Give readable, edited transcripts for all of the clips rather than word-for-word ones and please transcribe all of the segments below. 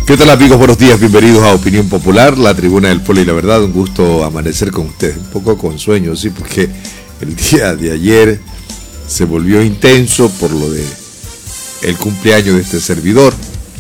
¿Qué tal, amigos? Buenos días, bienvenidos a Opinión Popular, la tribuna del pueblo y la verdad. Un gusto amanecer con ustedes, un poco con sueño, sí, porque el día de ayer se volvió intenso por lo de el cumpleaños de este servidor.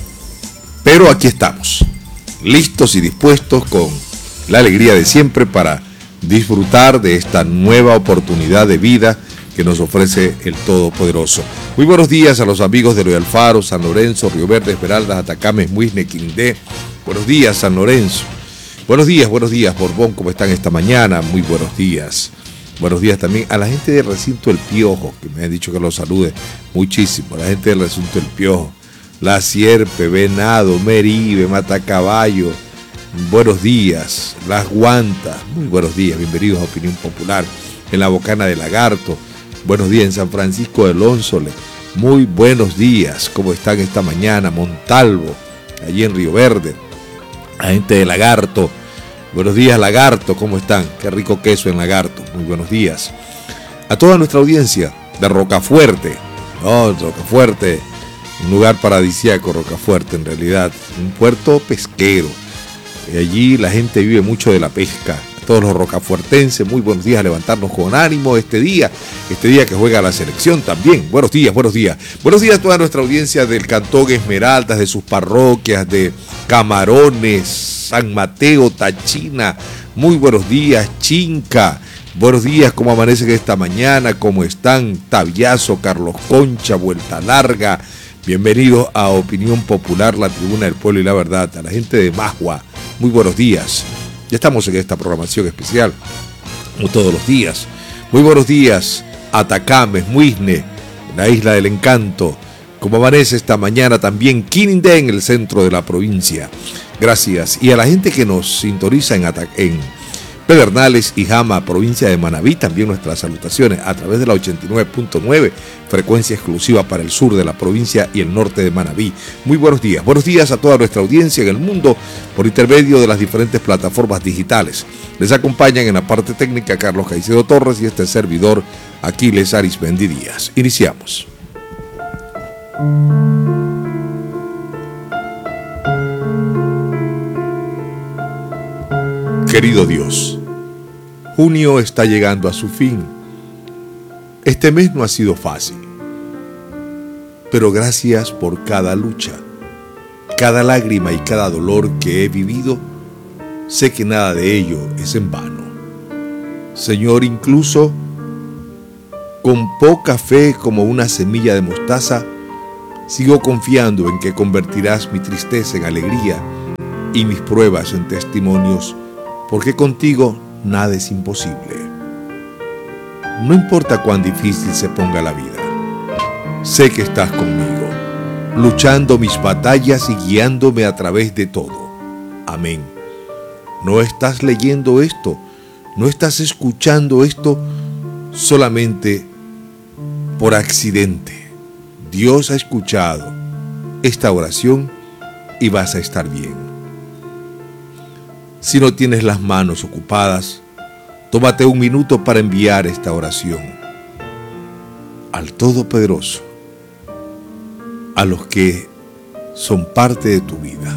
Pero aquí estamos, listos y dispuestos con la alegría de siempre para disfrutar de esta nueva oportunidad de vida que nos ofrece el Todopoderoso. Muy buenos días a los amigos de Eloy Alfaro, San Lorenzo, Río Verde, Esmeraldas, Atacames, Muisne, Quindé. Buenos días, San Lorenzo. Buenos días, Borbón, ¿cómo están esta mañana? Muy buenos días. Buenos días también a la gente del recinto El Piojo, que me han dicho que los salude muchísimo. La gente del recinto El Piojo, La Sierpe, Venado, Meribe, Matacaballo. Buenos días, Las Guantas. Muy buenos días, bienvenidos a Opinión Popular. En la Bocana de Lagarto. Buenos días en San Francisco de Lónsole. Muy buenos días. ¿Cómo están esta mañana? Montalvo, allí en Río Verde. La gente de Lagarto. Buenos días, Lagarto. ¿Cómo están? Qué rico queso en Lagarto. Muy buenos días. A toda nuestra audiencia de Rocafuerte. Rocafuerte. Un lugar paradisíaco, Rocafuerte, en realidad. Un puerto pesquero. Y allí la gente vive mucho de la pesca. Todos los rocafuertenses, muy buenos días, a levantarnos con ánimo este día que juega la selección también. Buenos días. Buenos días a toda nuestra audiencia del Cantón Esmeraldas, de sus parroquias, de Camarones, San Mateo, Tachina. Muy buenos días, Chinca. Buenos días, ¿cómo amanecen esta mañana? ¿Cómo están? Tabiazo, Carlos Concha, Vuelta Larga. Bienvenidos a Opinión Popular, la tribuna del pueblo y la verdad. A la gente de Majua, muy buenos días. Ya estamos en esta programación especial, como todos los días. Muy buenos días, Atacames, Muisne, la Isla del Encanto. Como amanece esta mañana también Quindé, en el centro de la provincia. Gracias. Y a la gente que nos sintoniza en Pedernales y Jama, provincia de Manabí, también nuestras salutaciones a través de la 89.9, frecuencia exclusiva para el sur de la provincia y el norte de Manabí. Muy buenos días. Buenos días a toda nuestra audiencia en el mundo por intermedio de las diferentes plataformas digitales. Les acompañan en la parte técnica Carlos Caicedo Torres y este servidor Aquiles Arismendi Díaz. Iniciamos. Querido Dios, junio está llegando a su fin. Este mes no ha sido fácil, pero gracias por cada lucha, cada lágrima y cada dolor que he vivido. Sé que nada de ello es en vano. Señor, incluso con poca fe como una semilla de mostaza, sigo confiando en que convertirás mi tristeza en alegría y mis pruebas en testimonios, porque contigo nada es imposible. No importa cuán difícil se ponga la vida, sé que estás conmigo, luchando mis batallas y guiándome a través de todo. Amén. No estás leyendo esto, no estás escuchando esto solamente por accidente. Dios ha escuchado esta oración y vas a estar bien. Si no tienes las manos ocupadas, tómate un minuto para enviar esta oración al Todopoderoso, a los que son parte de tu vida,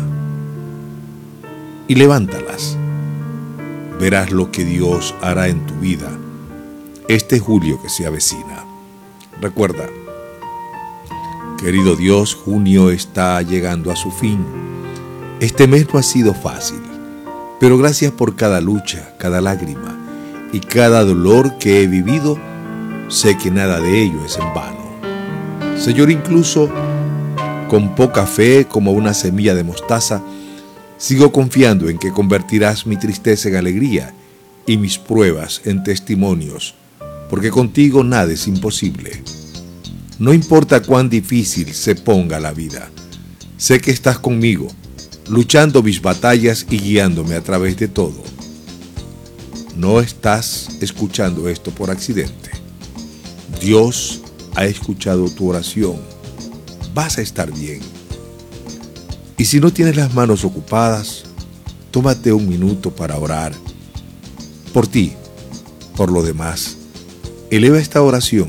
y levántalas. Verás lo que Dios hará en tu vida este julio que se avecina. Recuerda, querido Dios, junio está llegando a su fin. Este mes no ha sido fácil, pero gracias por cada lucha, cada lágrima y cada dolor que he vivido. Sé que nada de ello es en vano. Señor, incluso con poca fe como una semilla de mostaza, sigo confiando en que convertirás mi tristeza en alegría y mis pruebas en testimonios, porque contigo nada es imposible. No importa cuán difícil se ponga la vida, sé que estás conmigo, luchando mis batallas y guiándome a través de todo. No estás escuchando esto por accidente. Dios ha escuchado tu oración. Vas a estar bien. Y si no tienes las manos ocupadas, tómate un minuto para orar por ti, por lo demás. Eleva esta oración,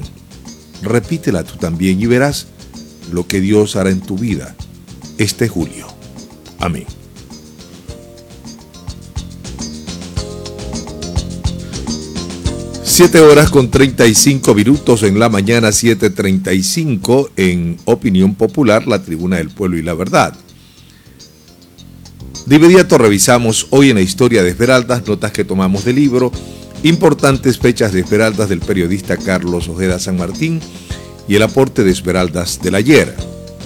repítela tú también y verás lo que Dios hará en tu vida este julio. Amén. Siete horas con 35 minutos en la mañana, 7:35 en Opinión Popular, la Tribuna del Pueblo y la Verdad. De inmediato revisamos hoy en la historia de Esmeraldas, notas que tomamos del libro, importantes fechas de Esmeraldas del periodista Carlos Ojeda San Martín y el aporte de Esmeraldas del ayer.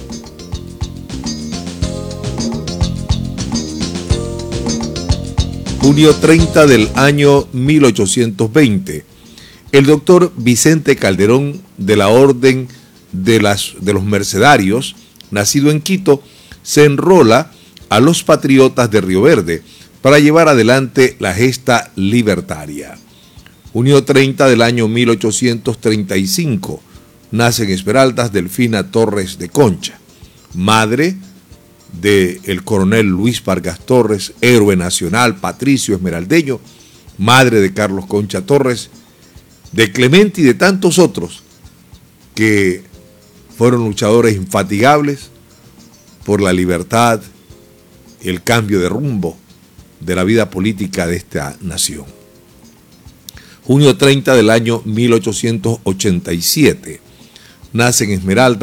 Junio 30 del año 1820. El doctor Vicente Calderón de la Orden de los Mercedarios, nacido en Quito, se enrola a los patriotas de Río Verde para llevar adelante la gesta libertaria. Junio 30 del año 1835, nace en Esmeraldas Delfina Torres de Concha, madre del coronel Luis Vargas Torres, héroe nacional, patricio esmeraldeño, madre de Carlos Concha Torres, de Clemente y de tantos otros que fueron luchadores infatigables por la libertad y el cambio de rumbo de la vida política de esta nación. Junio 30 del año 1887, nace en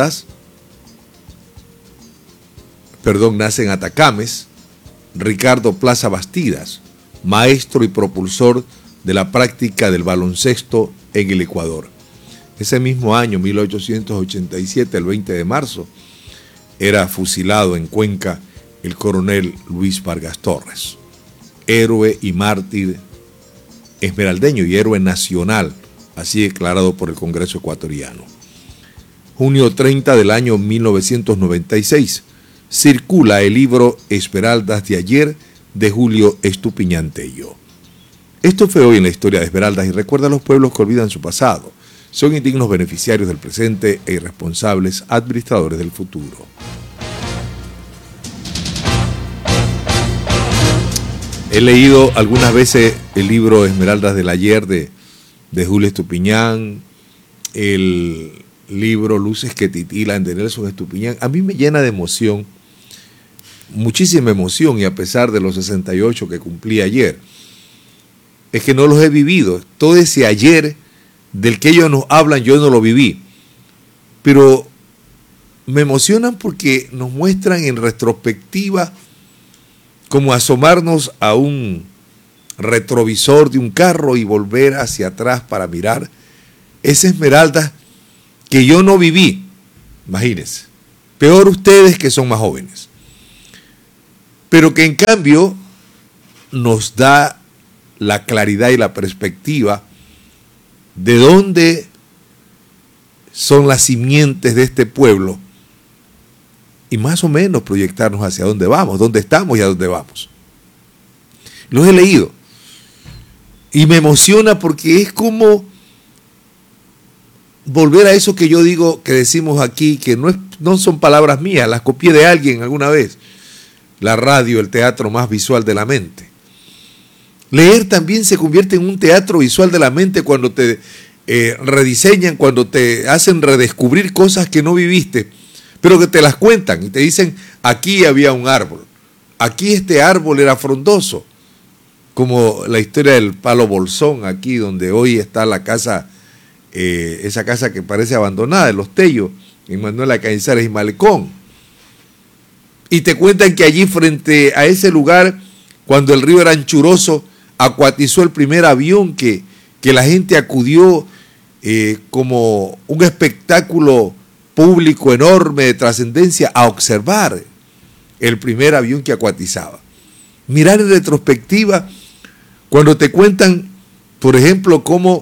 Atacames, Ricardo Plaza Bastidas, maestro y propulsor de la práctica del baloncesto en el Ecuador. Ese mismo año, 1887, el 20 de marzo, era fusilado en Cuenca el coronel Luis Vargas Torres, héroe y mártir esmeraldeño y héroe nacional, así declarado por el Congreso ecuatoriano. Junio 30 del año 1996, circula el libro Esmeraldas de ayer de Julio Estupiñantello. Esto fue hoy en la historia de Esmeraldas y recuerda a los pueblos que olvidan su pasado. Son indignos beneficiarios del presente e irresponsables administradores del futuro. He leído algunas veces el libro Esmeraldas del ayer de Julio Estupiñán, el libro Luces que titilan de Nelson Estupiñán. A mí me llena de emoción, muchísima emoción, y a pesar de los 68 que cumplí ayer, es que no los he vivido. Todo ese ayer del que ellos nos hablan, yo no lo viví. Pero me emocionan porque nos muestran en retrospectiva como asomarnos a un retrovisor de un carro y volver hacia atrás para mirar esa Esmeralda que yo no viví. Imagínense. Peor ustedes que son más jóvenes. Pero que en cambio nos da la claridad y la perspectiva de dónde son las simientes de este pueblo y más o menos proyectarnos hacia dónde vamos, dónde estamos y a dónde vamos. Los he leído y me emociona porque es como volver a eso que yo digo, que decimos aquí, que no son palabras mías, las copié de alguien alguna vez. La radio, el teatro más visual de la mente. Leer también se convierte en un teatro visual de la mente cuando te rediseñan, cuando te hacen redescubrir cosas que no viviste, pero que te las cuentan y te dicen, aquí había un árbol, aquí este árbol era frondoso, como la historia del Palo Bolsón, aquí donde hoy está la casa, esa casa que parece abandonada, de Los Tellos, en Manuela Cañizares y Malecón. Y te cuentan que allí frente a ese lugar, cuando el río era anchuroso, acuatizó el primer avión que la gente acudió como un espectáculo público enorme de trascendencia a observar el primer avión que acuatizaba. Mirar en retrospectiva, cuando te cuentan, por ejemplo, cómo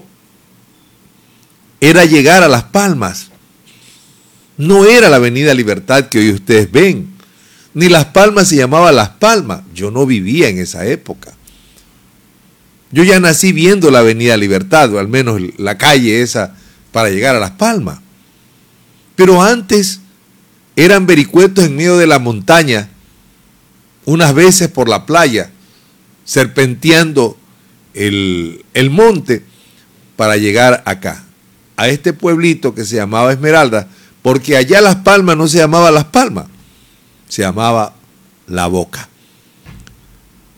era llegar a Las Palmas. No era la Avenida Libertad que hoy ustedes ven, ni Las Palmas se llamaba Las Palmas. Yo no vivía en esa época. Yo ya nací viendo la Avenida Libertad, o al menos la calle esa, para llegar a Las Palmas. Pero antes eran vericuetos en medio de la montaña, unas veces por la playa, serpenteando el monte para llegar acá, a este pueblito que se llamaba Esmeralda, porque allá Las Palmas no se llamaba Las Palmas, se llamaba La Boca.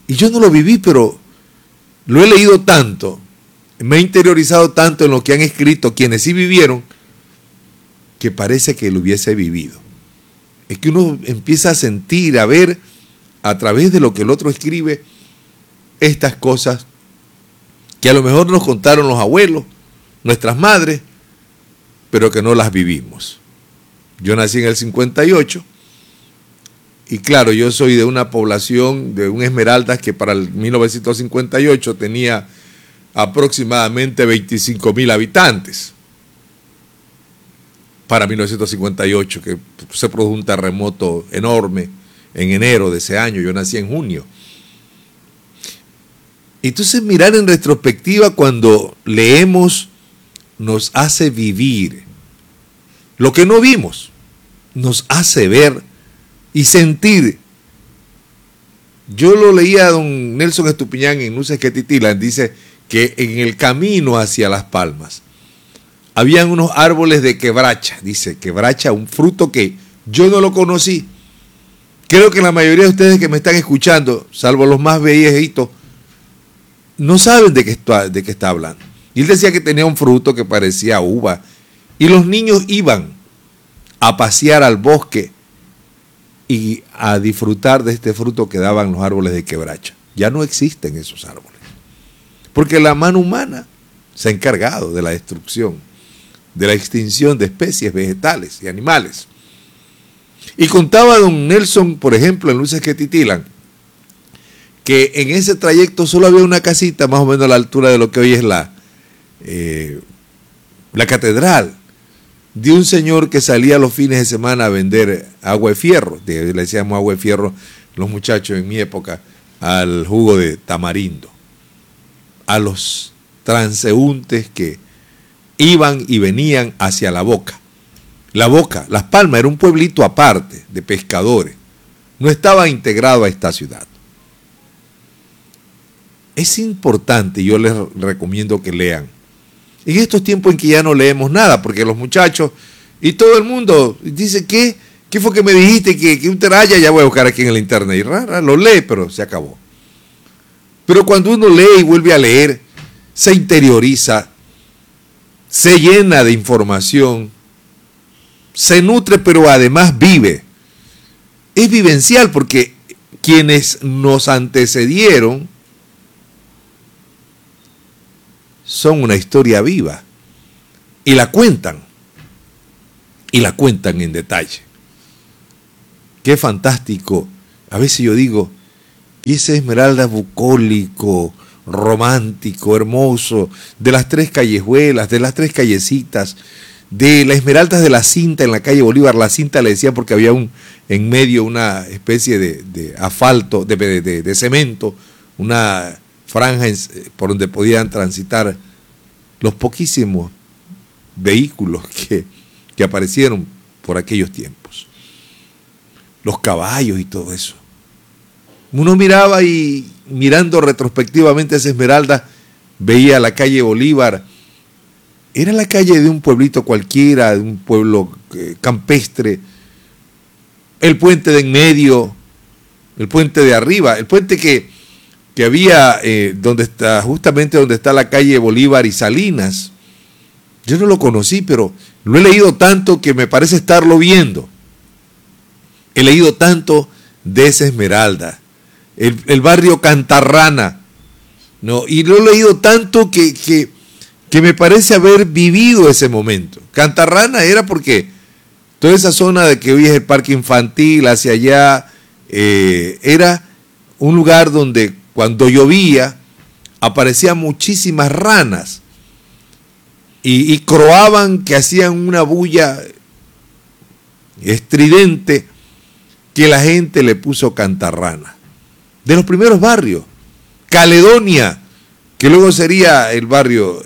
Y yo no lo viví, pero lo he leído tanto, me he interiorizado tanto en lo que han escrito quienes sí vivieron, que parece que lo hubiese vivido. Es que uno empieza a sentir, a ver a través de lo que el otro escribe, estas cosas que a lo mejor nos contaron los abuelos, nuestras madres, pero que no las vivimos. Yo nací en el 58 y claro, yo soy de una población, de un Esmeraldas que para el 1958 tenía aproximadamente 25,000 habitantes. Para 1958, que se produjo un terremoto enorme en enero de ese año, yo nací en junio. Entonces mirar en retrospectiva cuando leemos nos hace vivir. Lo que no vimos nos hace ver y sentir. Yo lo leía a don Nelson Estupiñán en Luces que Titilan, dice que en el camino hacia Las Palmas habían unos árboles de quebracha, dice, quebracha, un fruto que yo no lo conocí. Creo que la mayoría de ustedes que me están escuchando, salvo los más viejitos, no saben de qué está hablando. Y él decía que tenía un fruto que parecía uva, y los niños iban a pasear al bosque y a disfrutar de este fruto que daban los árboles de quebracha. Ya no existen esos árboles, porque la mano humana se ha encargado de la destrucción, de la extinción de especies vegetales y animales. Y contaba don Nelson, por ejemplo, en Luces que Titilan, que en ese trayecto solo había una casita más o menos a la altura de lo que hoy es la catedral, de un señor que salía los fines de semana a vender agua de fierro, le decíamos agua de fierro los muchachos en mi época, al jugo de tamarindo, a los transeúntes que iban y venían hacia La Boca. La Boca, Las Palmas, era un pueblito aparte de pescadores, no estaba integrado a esta ciudad. Es importante, yo les recomiendo que lean. En estos tiempos en que ya no leemos nada, porque los muchachos y todo el mundo dice, ¿qué fue que me dijiste? Que un teraya, ya voy a buscar aquí en el internet. Y rara, lo lee, pero se acabó. Pero cuando uno lee y vuelve a leer, se interioriza, se llena de información, se nutre, pero además vive. Es vivencial porque quienes nos antecedieron son una historia viva y la cuentan en detalle. Qué fantástico. A veces yo digo, y ese Esmeralda bucólico, romántico, hermoso, de las 3 callejuelas, de las 3 callecitas, de las Esmeraldas de la Cinta en la calle Bolívar. La Cinta le decía porque había en medio una especie de asfalto, de cemento, una franja por donde podían transitar los poquísimos vehículos que aparecieron por aquellos tiempos. Los caballos y todo eso. Uno miraba y mirando retrospectivamente esa Esmeralda, veía la calle Bolívar. Era la calle de un pueblito cualquiera, de un pueblo campestre. El puente de en medio, el puente de arriba, el puente que había justamente donde está la calle Bolívar y Salinas. Yo no lo conocí, pero lo he leído tanto que me parece estarlo viendo. He leído tanto de esa Esmeralda, el barrio Cantarrana, ¿no? Y lo he leído tanto que me parece haber vivido ese momento. Cantarrana era porque toda esa zona de que hoy es el parque infantil, hacia allá, era un lugar donde cuando llovía aparecían muchísimas ranas y croaban, que hacían una bulla estridente que la gente le puso Cantarrana. De los primeros barrios, Caledonia, que luego sería el barrio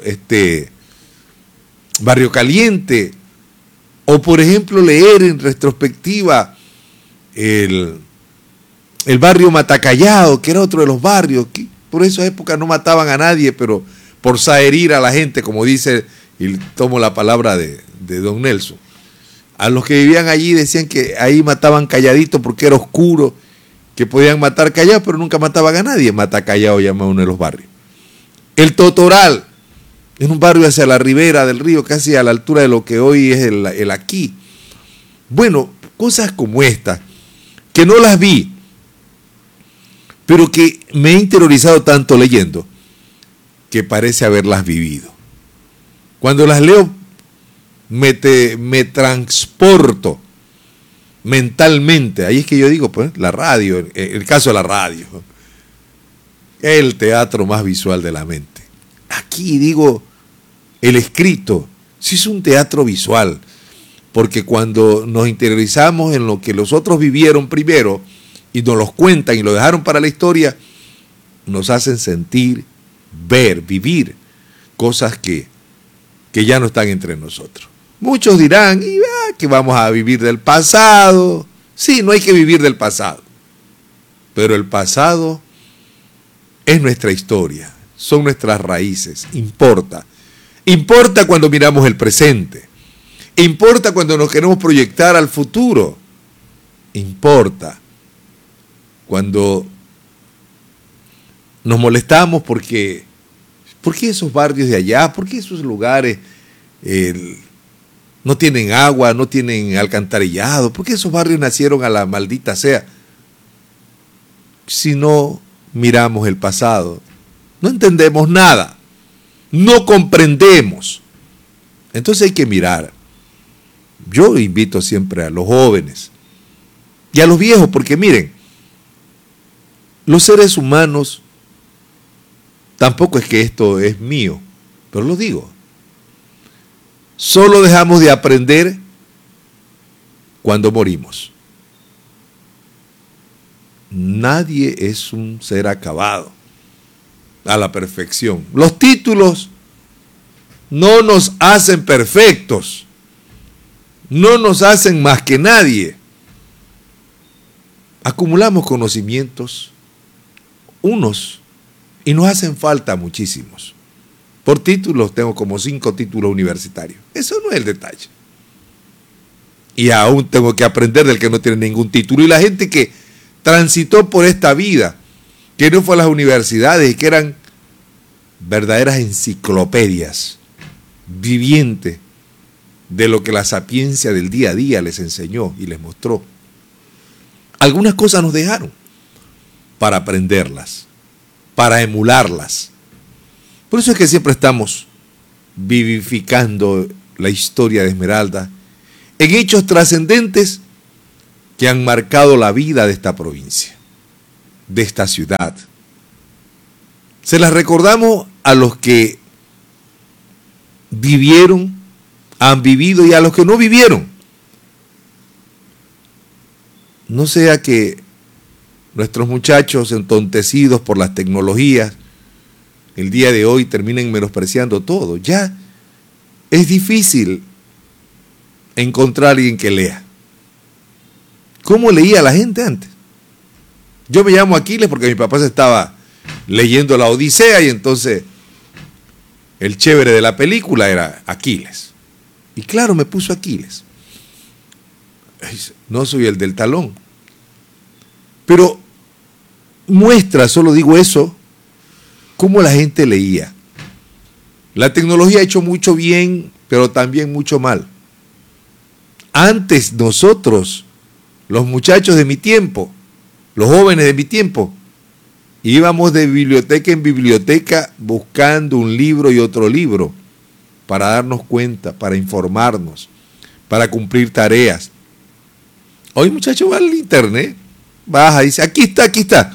Barrio Caliente, o por ejemplo leer en retrospectiva el barrio Matacallado, que era otro de los barrios, que por esa época no mataban a nadie, pero por saherir a la gente, como dice, y tomo la palabra de don Nelson. A los que vivían allí decían que ahí mataban calladito porque era oscuro, que podían matar callados, pero nunca mataban a nadie. Mata callado llama uno de los barrios. El Totoral, en un barrio hacia la ribera del río, casi a la altura de lo que hoy es el Aquí. Bueno, cosas como estas, que no las vi, pero que me he interiorizado tanto leyendo, que parece haberlas vivido. Cuando las leo, me transporto mentalmente. Ahí es que yo digo, pues, la radio, el caso de la radio, el teatro más visual de la mente. Aquí digo, el escrito, sí es un teatro visual, porque cuando nos interiorizamos en lo que los otros vivieron primero y nos los cuentan y lo dejaron para la historia, nos hacen sentir, ver, vivir cosas que ya no están entre nosotros. Muchos dirán, que vamos a vivir del pasado. Sí, no hay que vivir del pasado, pero el pasado es nuestra historia, son nuestras raíces, importa. Importa cuando miramos el presente, importa cuando nos queremos proyectar al futuro, importa cuando nos molestamos porque ¿por qué esos barrios de allá? ¿Por qué esos lugares no tienen agua, no tienen alcantarillado? ¿Por qué esos barrios nacieron a la maldita sea? Si no miramos el pasado, no entendemos nada, no comprendemos. Entonces hay que mirar. Yo invito siempre a los jóvenes y a los viejos, porque miren, los seres humanos, tampoco es que esto es mío, pero lo digo, solo dejamos de aprender cuando morimos. Nadie es un ser acabado a la perfección. Los títulos no nos hacen perfectos, no nos hacen más que nadie. Acumulamos conocimientos, unos, y nos hacen falta muchísimos. Por títulos tengo como 5 títulos universitarios. Eso no es el detalle. Y aún tengo que aprender del que no tiene ningún título. Y la gente que transitó por esta vida, que no fue a las universidades y que eran verdaderas enciclopedias vivientes de lo que la sapiencia del día a día les enseñó y les mostró. Algunas cosas nos dejaron para aprenderlas, para emularlas. Por eso es que siempre estamos vivificando la historia de Esmeralda en hechos trascendentes que han marcado la vida de esta provincia, de esta ciudad. Se las recordamos a los que vivieron, han vivido, y a los que no vivieron. No sea que nuestros muchachos entontecidos por las tecnologías el día de hoy terminen menospreciando todo. Ya es difícil encontrar a alguien que lea. ¿Cómo leía la gente antes? Yo me llamo Aquiles porque mi papá se estaba leyendo la Odisea y entonces el chévere de la película era Aquiles. Y claro, me puso Aquiles. No soy el del talón. Pero muestra, solo digo eso, cómo la gente leía. La tecnología ha hecho mucho bien, pero también mucho mal. Antes nosotros, los muchachos de mi tiempo, los jóvenes de mi tiempo, íbamos de biblioteca en biblioteca buscando un libro y otro libro para darnos cuenta, para informarnos, para cumplir tareas. Hoy, muchacho, va al internet, baja y dice, aquí está.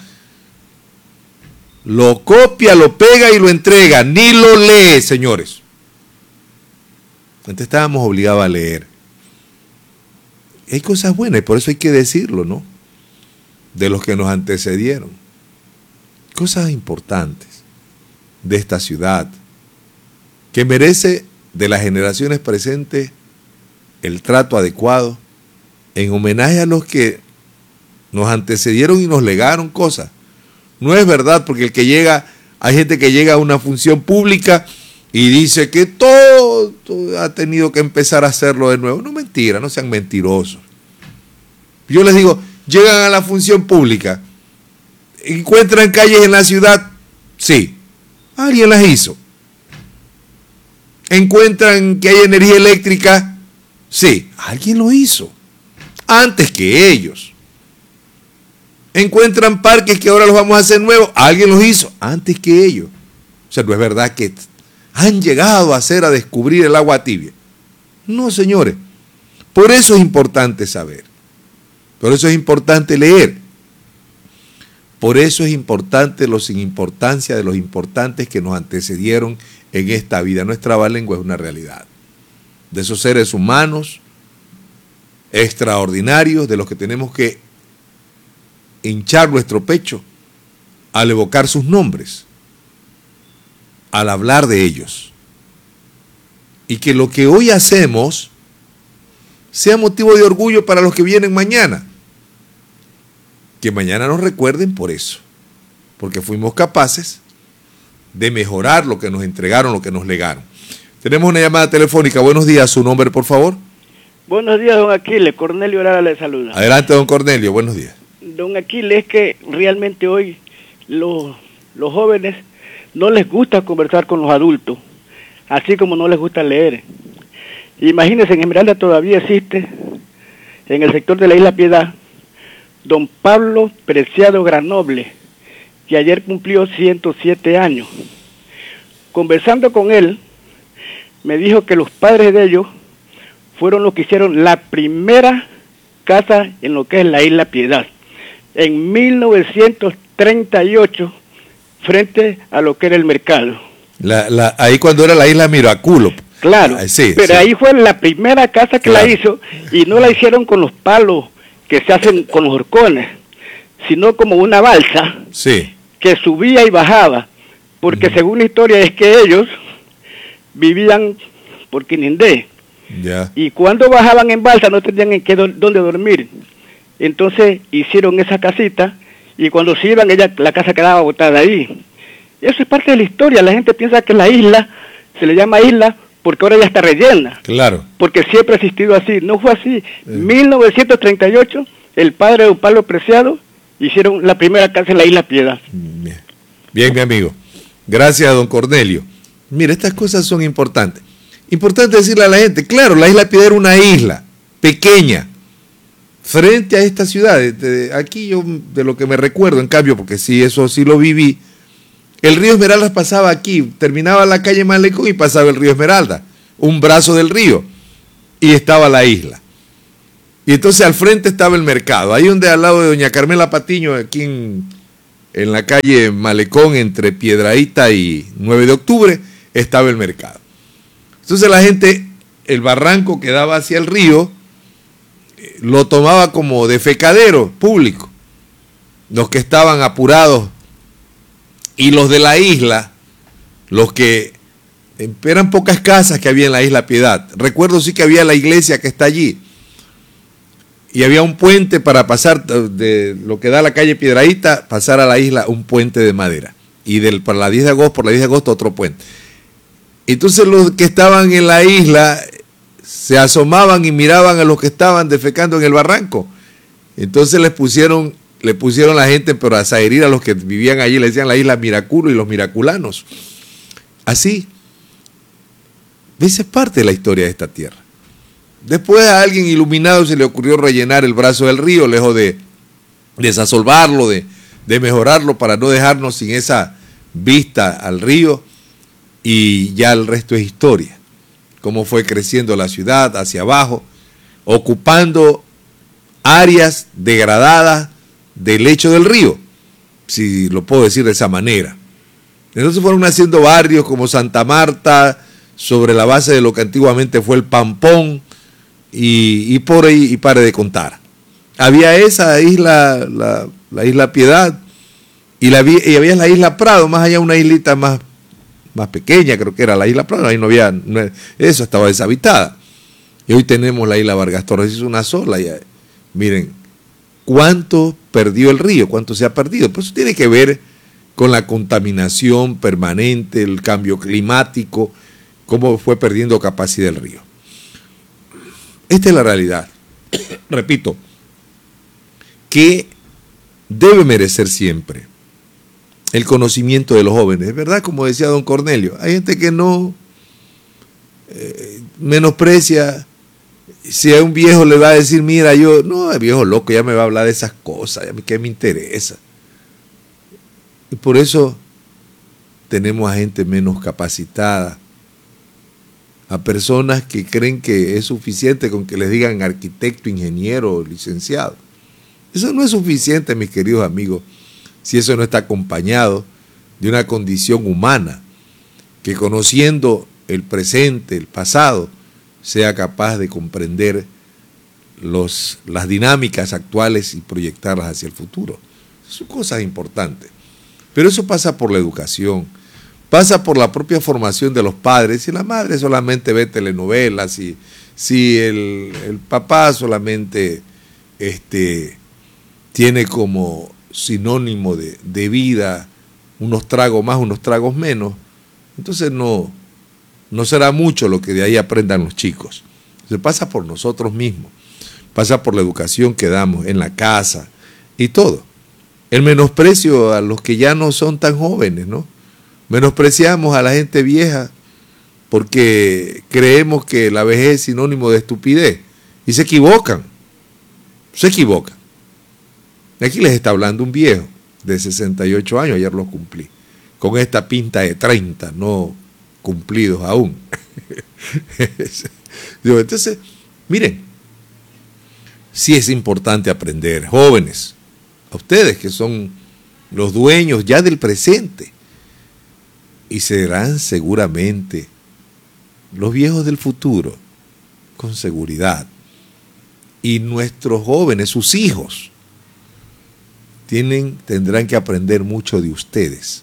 Lo copia, lo pega y lo entrega, ni lo lee, señores. Antes estábamos obligados a leer. Hay cosas buenas y por eso hay que decirlo, ¿no? De los que nos antecedieron. Cosas importantes de esta ciudad que merece de las generaciones presentes el trato adecuado en homenaje a los que nos antecedieron y nos legaron cosas. No es verdad, porque hay gente que llega a una función pública y dice que todo ha tenido que empezar a hacerlo de nuevo. No, mentira, no sean mentirosos. Yo les digo, llegan a la función pública ¿Encuentran calles en la ciudad? Sí. Alguien las hizo. ¿Encuentran que hay energía eléctrica? Sí. Alguien lo hizo. Antes que ellos. ¿Encuentran parques que ahora los vamos a hacer nuevos? Alguien los hizo. Antes que ellos. O sea, no es verdad que han llegado a descubrir el agua tibia. No, señores. Por eso es importante saber. Por eso es importante leer. Por eso es importante lo sin importancia de los importantes que nos antecedieron en esta vida. Nuestra lengua es una realidad. De esos seres humanos extraordinarios, de los que tenemos que hinchar nuestro pecho al evocar sus nombres, al hablar de ellos. Y que lo que hoy hacemos sea motivo de orgullo para los que vienen mañana. Que mañana nos recuerden por eso, porque fuimos capaces de mejorar lo que nos entregaron, lo que nos legaron. Tenemos una llamada telefónica. Buenos días, su nombre, por favor. Buenos días, don Aquiles. Cornelio Lara le saluda. Adelante, don Cornelio, buenos días. Don Aquiles, es que realmente hoy los jóvenes no les gusta conversar con los adultos, así como no les gusta leer. Imagínense, en Esmeralda todavía existe, en el sector de la Isla Piedad, don Pablo Preciado Granoble, que ayer cumplió 107 años. Conversando con él, me dijo que los padres de ellos fueron los que hicieron la primera casa en lo que es la Isla Piedad, en 1938, frente a lo que era el mercado. Ahí cuando era la Isla Miraculo. Claro, sí, pero sí. Ahí fue la primera casa que claro. la hizo, y no la hicieron con los palos que se hacen con los horcones, sino como una balsa, sí, que subía y bajaba, porque según la historia es que ellos vivían por Quinindé, ya. Y cuando bajaban en balsa no tenían dónde dormir, entonces hicieron esa casita, y cuando se iban la casa quedaba botada ahí. Eso es parte de la historia. La gente piensa que la isla se le llama isla porque ahora ya está rellena. Claro. Porque siempre ha existido así. No fue así. 1938, el padre de Pablo Preciado hicieron la primera casa en la Isla Piedad. Bien, mi amigo. Gracias, don Cornelio. Mira, estas cosas son importantes. Importante decirle a la gente, claro, la Isla Piedad era una isla pequeña frente a esta ciudad. Aquí yo, de lo que me recuerdo, en cambio, porque sí, eso sí lo viví, el río Esmeralda pasaba aquí, terminaba la calle Malecón y pasaba el río Esmeralda, un brazo del río, y estaba la isla. Y entonces al frente estaba el mercado, ahí donde al lado de doña Carmela Patiño, aquí en la calle Malecón, entre Piedrahíta y 9 de octubre, estaba el mercado. Entonces la gente, el barranco que daba hacia el río, lo tomaba como defecadero público, los que estaban apurados, y los de la isla, los que eran pocas casas que había en la Isla Piedad. Recuerdo sí que había la iglesia que está allí, y había un puente para pasar de lo que da la calle Piedrahíta, pasar a la isla, un puente de madera, y por la 10 de agosto otro puente. Entonces los que estaban en la isla se asomaban y miraban a los que estaban defecando en el barranco. Entonces le pusieron la gente, pero a saherir a los que vivían allí, le decían la Isla Miraculo y los miraculanos. Así. Esa es parte de la historia de esta tierra. Después a alguien iluminado se le ocurrió rellenar el brazo del río, lejos de desasolvarlo, de mejorarlo, para no dejarnos sin esa vista al río, y ya el resto es historia. Cómo fue creciendo la ciudad hacia abajo, ocupando áreas degradadas del lecho del río, si lo puedo decir de esa manera. Entonces fueron naciendo barrios como Santa Marta, sobre la base de lo que antiguamente fue el Pampón, y por ahí, y pare de contar. Había esa isla, la Isla Piedad, y había la Isla Prado, más allá una islita más pequeña, creo que era la Isla Prado, ahí no había, eso estaba deshabitada. Y hoy tenemos la Isla Vargas Torres, es una sola. Miren, cuánto perdió el río, cuánto se ha perdido. Pero eso tiene que ver con la contaminación permanente, el cambio climático, cómo fue perdiendo capacidad el río. Esta es la realidad. Repito, que debe merecer siempre el conocimiento de los jóvenes. Es verdad, como decía don Cornelio, hay gente que no menosprecia. Si a un viejo le va a decir, mira, yo, no, el viejo loco ya me va a hablar de esas cosas, a mí qué me interesa. Y por eso tenemos a gente menos capacitada, a personas que creen que es suficiente con que les digan arquitecto, ingeniero, licenciado. Eso no es suficiente, mis queridos amigos, si eso no está acompañado de una condición humana, que conociendo el presente, el pasado, sea capaz de comprender las dinámicas actuales y proyectarlas hacia el futuro. Son cosas importantes. Pero eso pasa por la educación, pasa por la propia formación de los padres. Si la madre solamente ve telenovelas, si el papá solamente tiene como sinónimo de vida unos tragos más, unos tragos menos, entonces no será mucho lo que de ahí aprendan los chicos. Se pasa por nosotros mismos, pasa por la educación que damos en la casa y todo. El menosprecio a los que ya no son tan jóvenes, ¿no? Menospreciamos a la gente vieja porque creemos que la vejez es sinónimo de estupidez y se equivocan. Aquí les está hablando un viejo de 68 años, ayer lo cumplí, con esta pinta de 30, no cumplidos aún. Entonces, miren, sí es importante aprender, jóvenes, a ustedes que son los dueños ya del presente y serán seguramente los viejos del futuro, con seguridad. Y nuestros jóvenes, sus hijos, tendrán que aprender mucho de ustedes.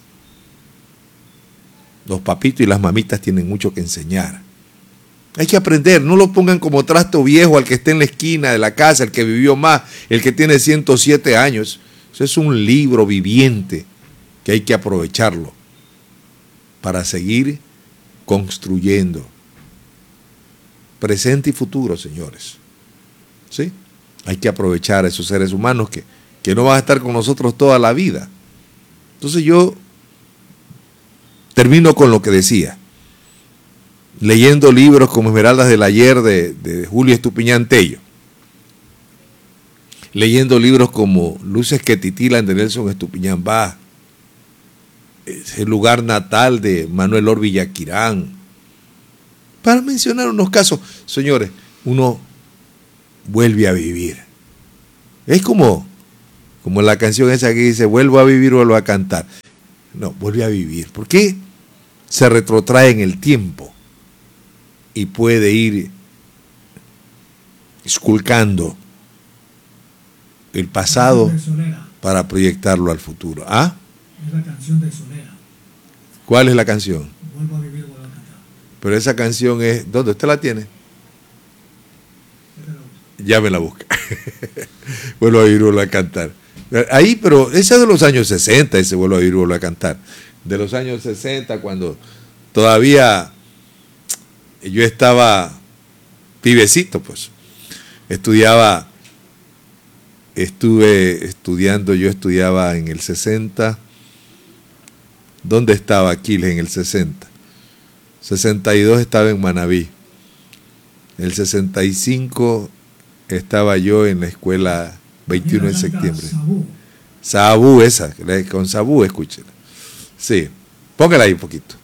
Los papitos y las mamitas tienen mucho que enseñar. Hay que aprender, no lo pongan como trasto viejo al que esté en la esquina de la casa, el que vivió más, el que tiene 107 años. Eso es un libro viviente que hay que aprovecharlo para seguir construyendo presente y futuro, señores. ¿Sí? Hay que aprovechar a esos seres humanos que no van a estar con nosotros toda la vida. Entonces yo termino con lo que decía. Leyendo libros como Esmeraldas del Ayer de Julio Estupiñán Tello. Leyendo libros como Luces que titilan de Nelson Estupiñán Baja. El lugar natal de Manuel Or Villaquirán. Para mencionar unos casos, señores, uno vuelve a vivir. Es como la canción esa que dice, vuelvo a vivir, vuelvo a cantar. No, vuelve a vivir. ¿Por qué? Se retrotrae en el tiempo y puede ir esculcando el pasado para proyectarlo al futuro. ¿Ah? Es la canción de Solera. ¿Cuál es la canción? Vuelvo a vivir, vuelvo a cantar. Pero esa canción es... ¿Dónde usted la tiene? Ya me la busca. Vuelvo a vivir, vuelvo a cantar. Ahí, pero esa es de los años 60, ese Vuelvo a vivir, vuelvo a cantar. De los años 60, cuando todavía yo estaba pibecito, pues. Estuve estudiando, yo estudiaba en el 60. ¿Dónde estaba Aquiles en el 60? 62 estaba en Manabí. En el 65 estaba yo en la escuela 21 de septiembre. Sabú, esa, con Sabú, escúchela. Sí, póngala ahí un poquito.